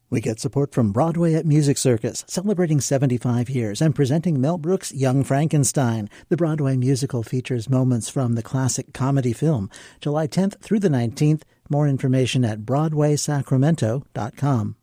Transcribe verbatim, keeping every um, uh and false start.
We get support from Broadway at Music Circus, celebrating seventy-five years and presenting Mel Brooks' Young Frankenstein. The Broadway musical features moments from the classic comedy film. July tenth through the nineteenth. More information at broadway sacramento dot com.